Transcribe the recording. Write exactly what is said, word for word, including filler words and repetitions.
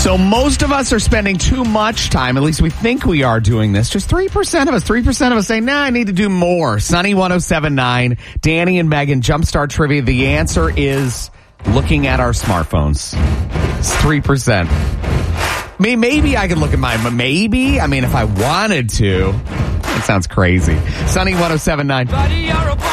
So most of us are spending too much time, at least we think we are doing this. Just three percent of us, three percent of us say, nah, I need to do more. Sunny one oh seven point nine, Danny and Megan, Jumpstart Trivia. The answer is looking at our smartphones. It's three percent. Maybe I could look at mine, maybe. I mean, if I wanted to. That sounds crazy. Sunny one oh seven point nine.